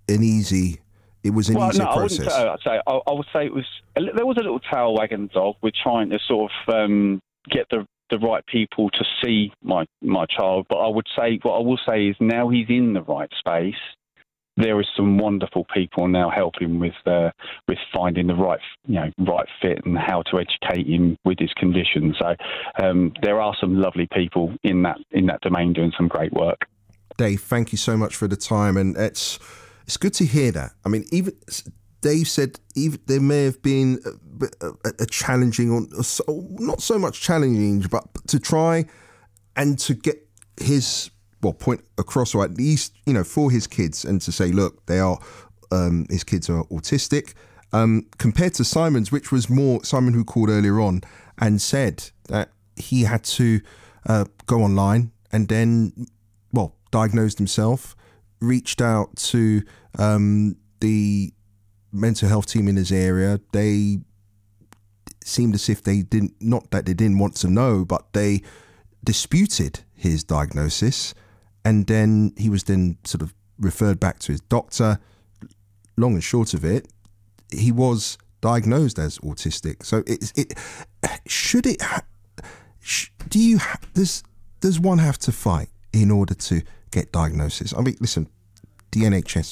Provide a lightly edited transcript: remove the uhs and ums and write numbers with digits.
an easy. It was an Well, easier no, I wouldn't process. say. I would say it was. There was a little tail wagging dog. We're trying to sort of get the right people to see my child. But I would say, what I will say is, now he's in the right space, there is some wonderful people now helping with finding the right fit and how to educate him with his condition. So there are some lovely people in that domain doing some great work. Dave, thank you so much for the time, and it's good to hear that. I mean, even Dave said even there may have been a challenging, or not so much challenging, but to try and to get his point across, or at least for his kids, and to say, look, they are his kids are autistic, compared to Simon's, which was more Simon, who called earlier on and said that he had to go online and then diagnosed himself, reached out to the mental health team in his area. They seemed as if they didn't, not that they didn't want to know, but they disputed his diagnosis, and then he was then sort of referred back to his doctor. Long and short of it, he was diagnosed as autistic. So does one have to fight in order to get diagnosis? I mean, listen, the NHS